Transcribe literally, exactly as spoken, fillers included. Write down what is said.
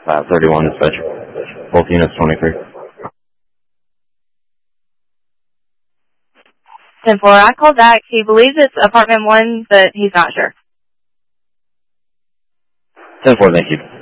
Uh, thirty-one dispatch. Both units, twenty-three. ten four, I called back. He believes it's apartment one, but he's not sure. ten four, thank you.